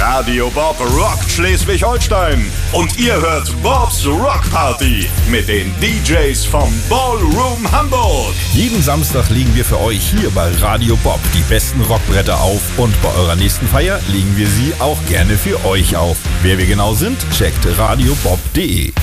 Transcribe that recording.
Radio Bob rockt Schleswig-Holstein. Und ihr hört Bobs Rock Party mit den DJs vom Ballroom Hamburg. Jeden Samstag legen wir für euch hier bei Radio Bob die besten Rockbretter auf. Und bei eurer nächsten Feier legen wir sie auch gerne für euch auf. Wer wir genau sind, checkt radiobob.de.